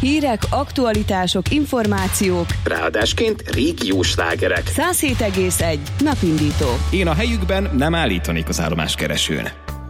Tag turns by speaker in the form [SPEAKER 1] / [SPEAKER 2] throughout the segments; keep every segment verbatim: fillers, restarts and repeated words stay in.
[SPEAKER 1] Hírek, aktualitások, információk.
[SPEAKER 2] Ráadásként régiós slágerek.
[SPEAKER 1] száz hét egész egy napindító.
[SPEAKER 3] Én a helyükben nem állítanék az állomáskeresőn.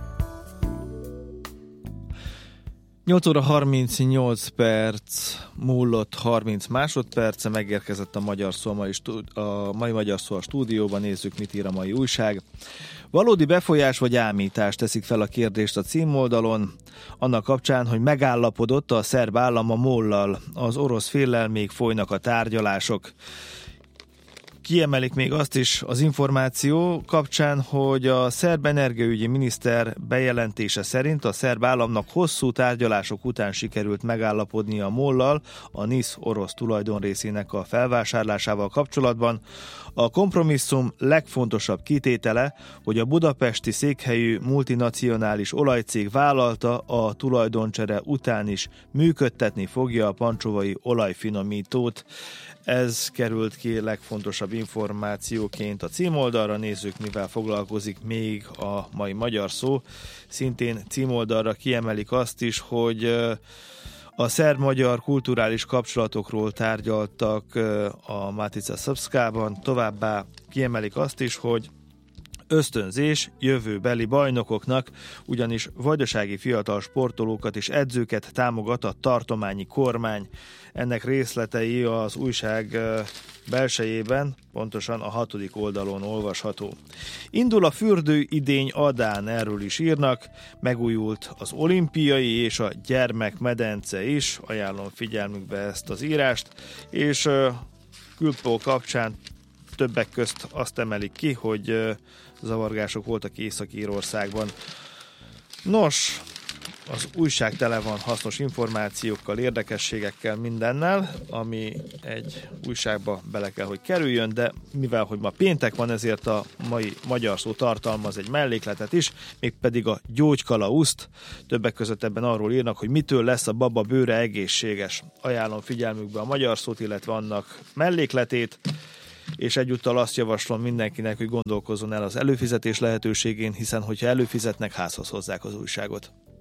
[SPEAKER 4] nyolc óra harmincnyolc perc múlott harminc másodperce, megérkezett a Magyar Szó a mai, stú- a mai Magyar Szó a stúdióban, nézzük, mit ír a mai újság. Valódi befolyás vagy ámítás, teszik fel a kérdést a címoldalon, annak kapcsán, hogy megállapodott a szerb állam a MOL-lal, az orosz féllel még folynak a tárgyalások. Kiemelik még azt is az információ kapcsán, hogy a szerb energiaügyi miniszter bejelentése szerint a szerb államnak hosszú tárgyalások után sikerült megállapodni a MOL-lal a NIS orosz tulajdonrészének a felvásárlásával kapcsolatban. A kompromisszum legfontosabb kitétele, hogy a budapesti székhelyű multinacionális olajcég vállalta a tulajdoncsere után is működtetni fogja a pancsovai olajfinomítót. Ez került ki legfontosabb információként a címoldalra, nézzük, mivel foglalkozik még a mai Magyar Szó. Szintén címoldalra kiemelik azt is, hogy a szerb-magyar kulturális kapcsolatokról tárgyaltak a Matica Srpskában, továbbá kiemelik azt is, hogy ösztönzés jövőbeli bajnokoknak, ugyanis vajdasági fiatal sportolókat és edzőket támogat a tartományi kormány. Ennek részletei az újság belsejében, pontosan a hatodik oldalon olvasható. Indul a fürdőidény Adán, erről is írnak, megújult az olimpiai és a gyermekmedence is, ajánlom figyelmükbe ezt az írást, és Külpó kapcsán többek közt azt emelik ki, hogy zavargások voltak Észak-Írországban. Nos, az újság tele van hasznos információkkal, érdekességekkel, mindennel, ami egy újságba bele kell, hogy kerüljön, de mivel, hogy ma péntek van, ezért a mai Magyar Szó tartalmaz egy mellékletet is, mégpedig a gyógykalauszt. Többek között ebben arról írnak, hogy mitől lesz a baba bőre egészséges. Ajánlom figyelmükbe a Magyar Szót, illetve annak mellékletét, és egyúttal azt javaslom mindenkinek, hogy gondolkozzon el az előfizetés lehetőségén, hiszen hogyha előfizetnek, házhoz hozzák az újságot.